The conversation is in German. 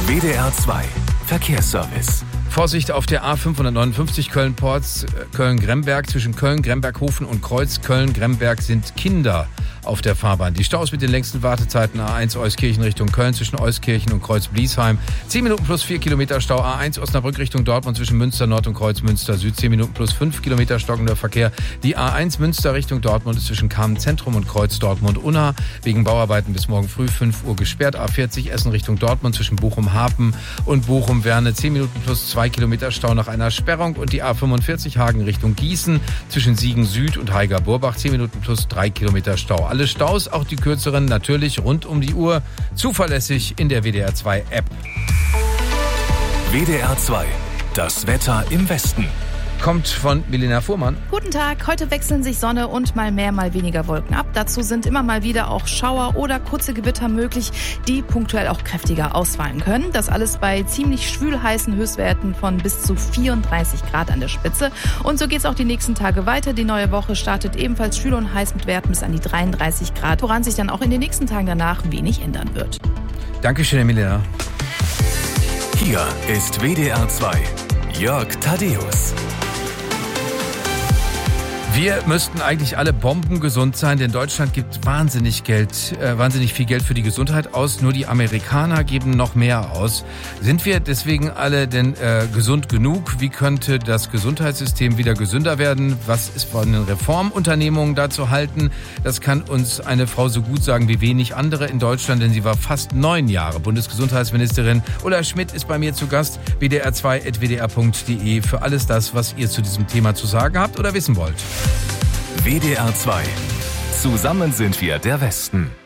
WDR 2 Verkehrsservice. Vorsicht auf der A559 Köln-Porz, Köln-Gremberg. Zwischen Köln-Gremberg-Hofen und Kreuz Köln-Gremberg sind Kinder auf der Fahrbahn. Die Staus mit den längsten Wartezeiten: A1 Euskirchen Richtung Köln zwischen Euskirchen und Kreuz-Bliesheim. 10 Minuten plus 4 Kilometer Stau. A1 Osnabrück Richtung Dortmund zwischen Münster Nord und Kreuz Münster Süd. 10 Minuten plus 5 Kilometer stockender Verkehr. Die A1 Münster Richtung Dortmund ist zwischen Kamen Zentrum und Kreuz Dortmund-Unna wegen Bauarbeiten bis morgen früh 5 Uhr gesperrt. A40 Essen Richtung Dortmund zwischen Bochum-Hafen und Bochum-Werne. 10 Minuten plus 2 Kilometer Stau nach einer Sperrung. Und die A45 Hagen Richtung Gießen zwischen Siegen Süd und Haiger-Burbach. 10 Minuten plus 3 Kilometer Stau. Alle Staus, auch die kürzeren, natürlich rund um die Uhr, zuverlässig in der WDR 2 App. WDR 2, das Wetter im Westen. Kommt von Milena Fuhrmann. Guten Tag, heute wechseln sich Sonne und mal mehr, mal weniger Wolken ab. Dazu sind immer mal wieder auch Schauer oder kurze Gewitter möglich, die punktuell auch kräftiger ausfallen können. Das alles bei ziemlich schwül heißen Höchstwerten von bis zu 34 Grad an der Spitze. Und so geht's auch die nächsten Tage weiter. Die neue Woche startet ebenfalls schwül und heiß mit Werten bis an die 33 Grad, woran sich dann auch in den nächsten Tagen danach wenig ändern wird. Dankeschön, Milena. Hier ist WDR 2, Jörg Thaddeus. Wir müssten eigentlich alle bombengesund sein, denn Deutschland gibt wahnsinnig viel Geld für die Gesundheit aus. Nur die Amerikaner geben noch mehr aus. Sind wir deswegen alle denn gesund genug? Wie könnte das Gesundheitssystem wieder gesünder werden? Was ist von den Reformunternehmungen da zu halten? Das kann uns eine Frau so gut sagen wie wenig andere in Deutschland, denn sie war fast 9 Jahre Bundesgesundheitsministerin. Ulla Schmidt ist bei mir zu Gast, wdr2.wdr.de, für alles das, was ihr zu diesem Thema zu sagen habt oder wissen wollt. WDR 2. Zusammen sind wir der Westen.